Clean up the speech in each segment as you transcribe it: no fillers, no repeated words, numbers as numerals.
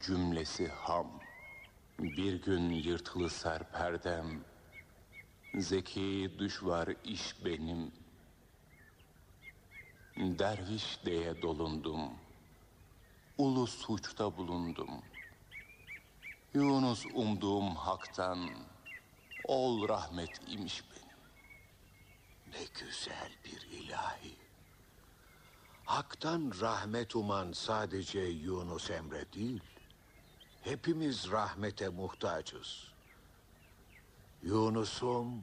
cümlesi ham. Bir gün yırtılı serperdem, zeki düşvar iş benim. Derviş diye dolundum, ulu suçta bulundum. Yunus umduğum haktan, ol rahmet imiş benim. Ne güzel bir ilahi. Hak'tan rahmet uman sadece Yunus Emre değil, hepimiz rahmete muhtacız. Yunus'um,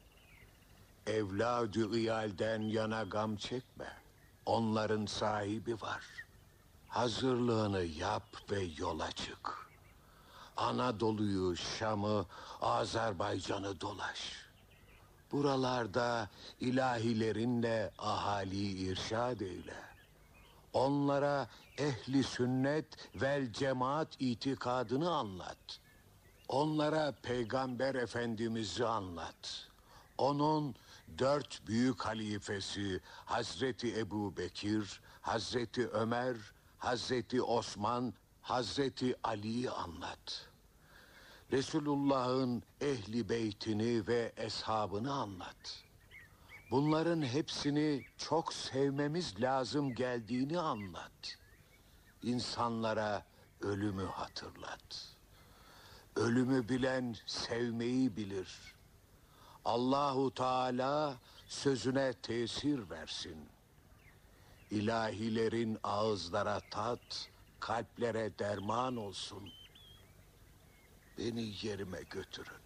evlad-ı iyalden yana gam çekme. Onların sahibi var. Hazırlığını yap ve yola çık. Anadolu'yu, Şam'ı, Azerbaycan'ı dolaş. Buralarda ilahilerinle ahaliyi irşad eyle. Onlara ehli sünnet vel cemaat itikadını anlat. Onlara Peygamber Efendimiz'i anlat. Onun 4 büyük halifesi Hazreti Ebu Bekir, Hazreti Ömer, Hazreti Osman, Hazreti Ali'yi anlat. Resulullah'ın ehli beytini ve eshabını anlat. Bunların hepsini çok sevmemiz lazım geldiğini anlat. İnsanlara ölümü hatırlat. Ölümü bilen sevmeyi bilir. Allahu Teala sözüne tesir versin. İlahilerin ağızlara tat, kalplere derman olsun. Beni yerime götürün.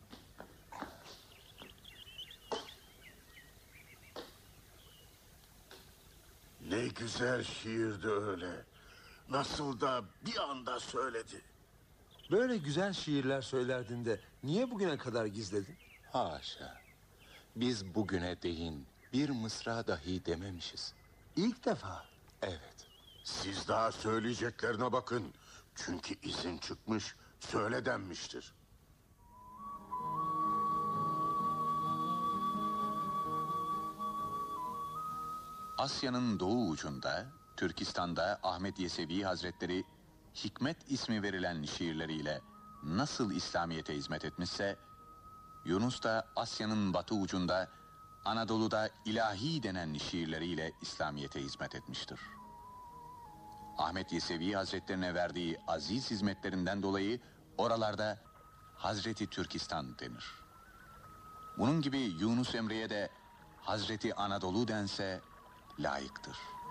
Ne güzel şiirdi öyle. Nasıl da bir anda söyledi. Böyle güzel şiirler söylerdin de niye bugüne kadar gizledin? Haşa, biz bugüne değin bir mısra dahi dememişiz. İlk defa. Evet. Siz daha söyleyeceklerine bakın. Çünkü izin çıkmış, söyle denmiştir. Asya'nın doğu ucunda, Türkistan'da Ahmet Yesevi Hazretleri Hikmet ismi verilen şiirleriyle nasıl İslamiyet'e hizmet etmişse, Yunus da Asya'nın batı ucunda, Anadolu'da ilahi denen şiirleriyle İslamiyet'e hizmet etmiştir. Ahmet Yesevi Hazretlerine verdiği aziz hizmetlerinden dolayı oralarda Hazreti Türkistan denir. Bunun gibi Yunus Emre'ye de Hazreti Anadolu dense layıktır.